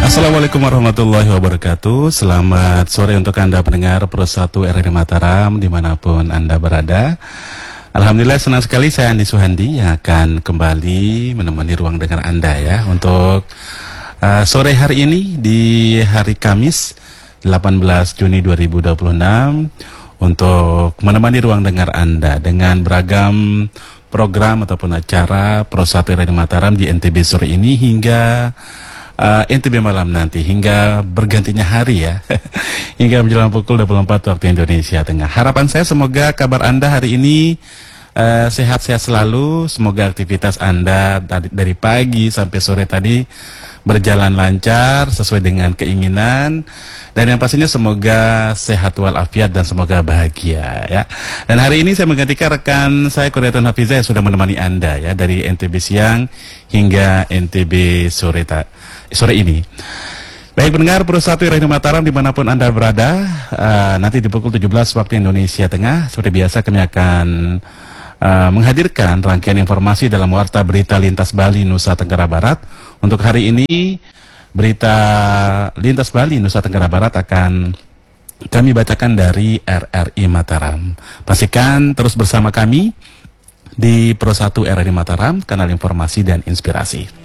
Assalamualaikum warahmatullahi wabarakatuh. Selamat sore untuk Anda pendengar Pro 1 RRI Mataram dimanapun Anda berada. Alhamdulillah senang sekali saya Andi Suhandi yang akan kembali menemani ruang dengar Anda ya untuk sore hari ini di hari Kamis 18 Juni 2026 untuk menemani ruang dengar Anda dengan beragam program ataupun acara Pro 1 RRI Mataram di NTB sore ini hingga NTB malam nanti hingga bergantinya hari ya hingga menjelang pukul 24 waktu Indonesia Tengah. Harapan saya semoga kabar Anda hari ini sehat-sehat selalu, semoga aktivitas Anda dari pagi sampai sore tadi berjalan lancar sesuai dengan keinginan, dan yang pastinya semoga sehat walafiat dan semoga bahagia ya. Dan hari ini saya menggantikan rekan saya Kurniatun Hafizah yang sudah menemani Anda ya dari NTB siang hingga NTB sore ini. Baik pendengar Pro 1 RRI Mataram dimanapun Anda berada, nanti di pukul 17 waktu Indonesia Tengah seperti biasa kami akan menghadirkan rangkaian informasi dalam Warta Berita Lintas Bali Nusa Tenggara Barat. Untuk hari ini berita Lintas Bali Nusa Tenggara Barat akan kami bacakan dari RRI Mataram. Pastikan terus bersama kami di Pro 1 RRI Mataram, kanal informasi dan inspirasi.